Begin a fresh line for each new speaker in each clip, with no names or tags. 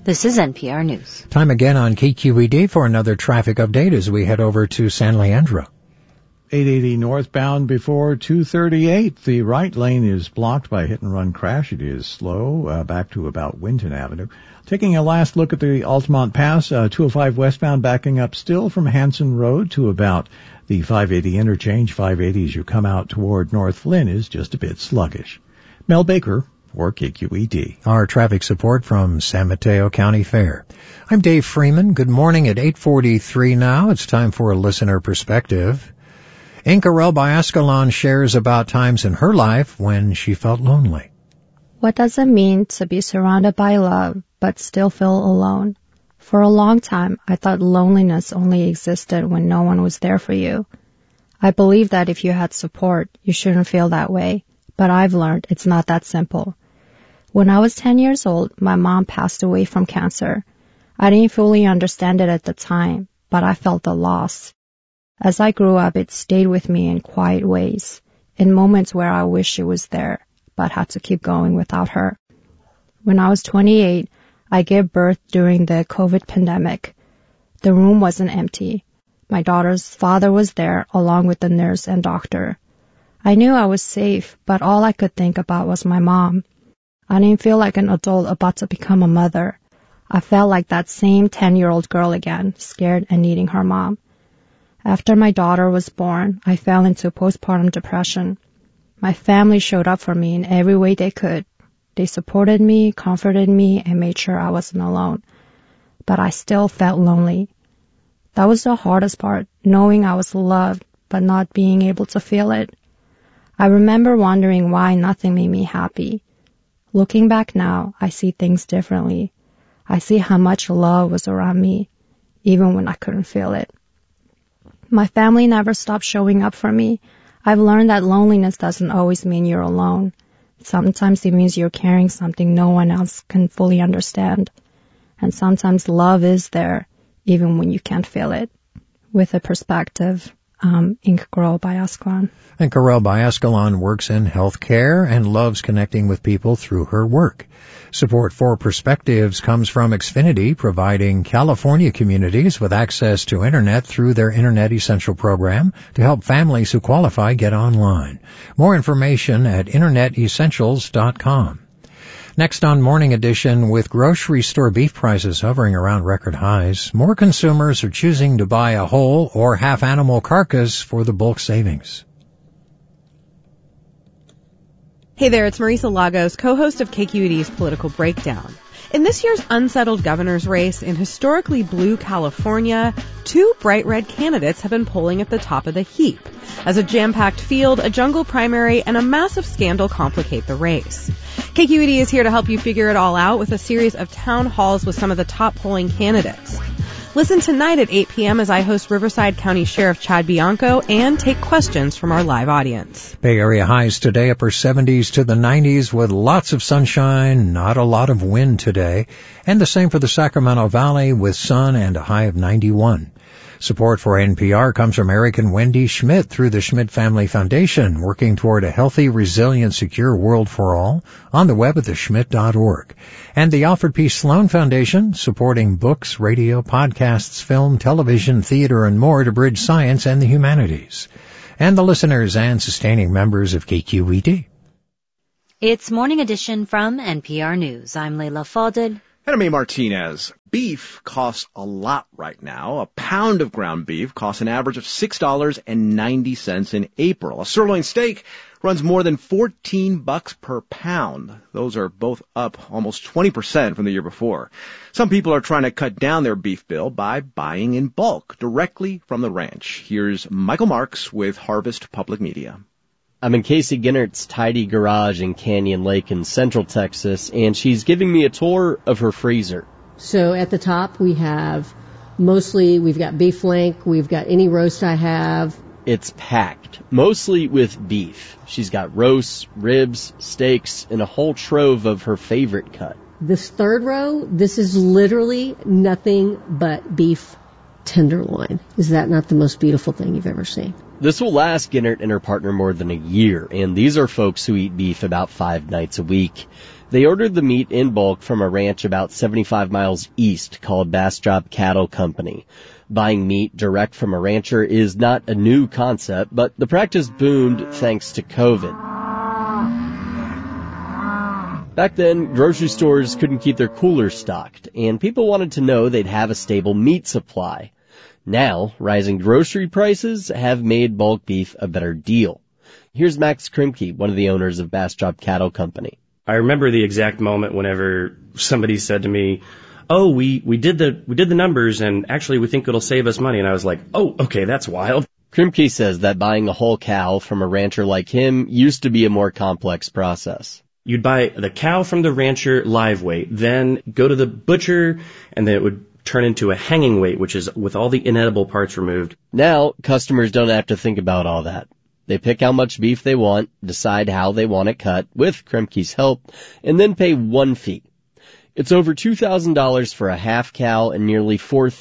This is NPR News.
Time again on KQED for another traffic update as we head over to San Leandro.
880 northbound before 238. The right lane is blocked by a hit-and-run crash. It is slow back to about Winton Avenue. Taking a last look at the Altamont Pass, 205 westbound backing up still from Hanson Road to about the 580 interchange. 580 as you come out toward North Lynn is just a bit sluggish. Mel Baker for KQED.
Our traffic support from San Mateo County Fair. I'm Dave Freeman. Good morning at 8:43 now. It's time for a listener perspective. Inkarel by Ascalon shares about times in her life when she felt lonely.
What does it mean to be surrounded by love but still feel alone? For a long time, I thought loneliness only existed when no one was there for you. I believed that if you had support, you shouldn't feel that way. But I've learned it's not that simple. When I was 10 years old, my mom passed away from cancer. I didn't fully understand it at the time, but I felt the loss. As I grew up, it stayed with me in quiet ways, in moments where I wished she was there, but had to keep going without her. When I was 28, I gave birth during the COVID pandemic. The room wasn't empty. My daughter's father was there, along with the nurse and doctor. I knew I was safe, but all I could think about was my mom. I didn't feel like an adult about to become a mother. I felt like that same 10-year-old girl again, scared and needing her mom. After my daughter was born, I fell into postpartum depression. My family showed up for me in every way they could. They supported me, comforted me, and made sure I wasn't alone. But I still felt lonely. That was the hardest part, knowing I was loved, but not being able to feel it. I remember wondering why nothing made me happy. Looking back now, I see things differently. I see how much love was around me, even when I couldn't feel it. My family never stopped showing up for me. I've learned that loneliness doesn't always mean you're alone. Sometimes it means you're carrying something no one else can fully understand. And sometimes love is there, even when you can't feel it. With a perspective, Inkarel by Ascalon.
Inkarel by Ascalon works in healthcare and loves connecting with people through her work. Support for Perspectives comes from Xfinity, providing California communities with access to Internet through their Internet Essential program to help families who qualify get online. More information at InternetEssentials.com. Next on Morning Edition, with grocery store beef prices hovering around record highs, more consumers are choosing to buy a whole or half animal carcass for the bulk savings.
Hey there, it's Marisa Lagos, co-host of KQED's Political Breakdown. In this year's unsettled governor's race in historically blue California, two bright red candidates have been polling at the top of the heap, as a jam-packed field, a jungle primary, and a massive scandal complicate the race. KQED is here to help you figure it all out with a series of town halls with some of the top polling candidates. Listen tonight at 8 p.m. as I host Riverside County Sheriff Chad Bianco and take questions from our live audience.
Bay Area highs today, upper 70s to the 90s with lots of sunshine, not a lot of wind today. And the same for the Sacramento Valley with sun and a high of 91. Support for NPR comes from Eric and Wendy Schmidt through the Schmidt Family Foundation, working toward a healthy, resilient, secure world for all, on the web at theschmidt.org. And the Alfred P. Sloan Foundation, supporting books, radio, podcasts, film, television, theater, and more to bridge science and the humanities. And the listeners and sustaining members of KQED.
It's Morning Edition from NPR News. I'm Leila Fadel.
And I'm A. Martinez. Beef costs a lot right now. A pound of ground beef costs an average of $6.90 in April. A sirloin steak runs more than $14 per pound. Those are both up almost 20% from the year before. Some people are trying to cut down their beef bill by buying in bulk directly from the ranch. Here's Michael Marks with Harvest Public Media.
I'm in Casey Ginnert's tidy garage in Canyon Lake in Central Texas, and she's giving me a tour of her freezer.
So at the top we've got beef flank, we've got any roast I have.
It's packed, mostly with beef. She's got roasts, ribs, steaks, and a whole trove of her favorite cut.
This third row, this is literally nothing but beef tenderloin. Is that not the most beautiful thing you've ever seen?
This will last Ginnert and her partner more than a year, and these are folks who eat beef about 5 nights a week. They ordered the meat in bulk from a ranch about 75 miles east called Bastrop Cattle Company. Buying meat direct from a rancher is not a new concept, but the practice boomed thanks to COVID. Back then, grocery stores couldn't keep their coolers stocked, and people wanted to know they'd have a stable meat supply. Now, rising grocery prices have made bulk beef a better deal. Here's Max Krimke, one of the owners of Bastrop Cattle Company.
I remember the exact moment whenever somebody said to me, "Oh, we did the numbers, and actually we think it'll save us money." And I was like, "Oh, okay, that's wild."
Krimke says that buying a whole cow from a rancher like him used to be a more complex process.
You'd buy the cow from the rancher live weight, then go to the butcher, and then it would turn into a hanging weight, which is with all the inedible parts removed.
Now, customers don't have to think about all that. They pick how much beef they want, decide how they want it cut, with Krimke's help, and then pay one fee. It's over $2,000 for a half cow and nearly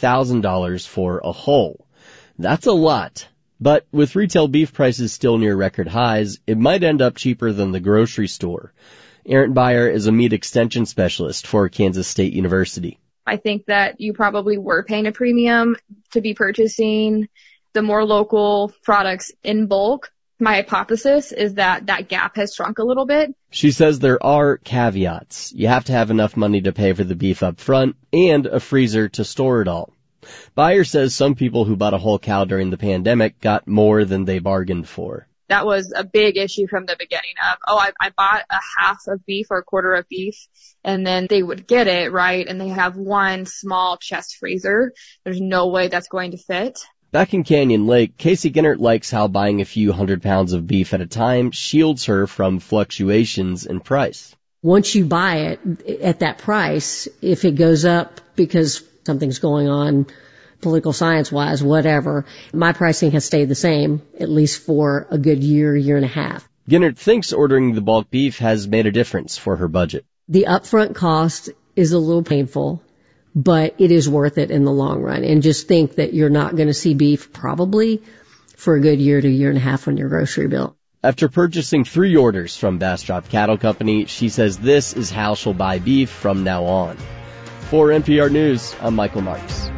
$4,000 for a whole. That's a lot. But with retail beef prices still near record highs, it might end up cheaper than the grocery store. Erin Beyer is a meat extension specialist for Kansas State University.
I think that you probably were paying a premium to be purchasing the more local products in bulk. My hypothesis is that that gap has shrunk a little bit.
She says there are caveats. You have to have enough money to pay for the beef up front and a freezer to store it all. Beyer says some people who bought a whole cow during the pandemic got more than they bargained for.
That was a big issue from the beginning of, I bought a half of beef or a quarter of beef, and then they would get it, right, and they have one small chest freezer. There's no way that's going to fit.
Back in Canyon Lake, Casey Ginnert likes how buying a few 100 pounds of beef at a time shields her from fluctuations in price.
Once you buy it at that price, if it goes up because something's going on political science-wise, whatever, my pricing has stayed the same, at least for a good year and a half.
Ginnert thinks ordering the bulk beef has made a difference for her budget.
The upfront cost is a little painful, but it is worth it in the long run. And just think that you're not going to see beef probably for a good year to year and a half on your grocery bill.
After purchasing 3 orders from Bastrop Cattle Company, she says this is how she'll buy beef from now on. For NPR News, I'm Michael Marks.